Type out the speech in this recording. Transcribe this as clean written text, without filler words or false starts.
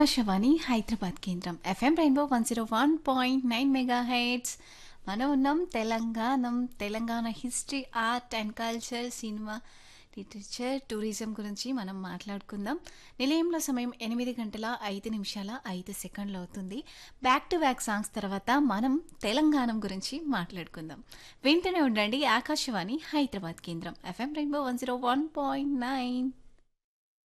ఆకాశవాణి హైదరాబాద్ కేంద్రం FM rainbow 101.9 mega heads. మనం ఉన్నాం Telangana history, art and culture, cinema, literature, tourism గురించి మనం మాట్లాడుకుందాం. నిలయంలో సమయం 8 గంటల 5 నిమిషాల 5 సెకండ్లు అవుతుంది. బ్యాక్ టు బ్యాక్ సాంగ్స్ తర్వాత మనం తెలంగాణ గురించి మాట్లాడుకుందాం. వింటూనే ఉండండి ఆకాశవాణి హైదరాబాద్ కేంద్రం ఎఫ్ఎం రెయిన్బో 101.9.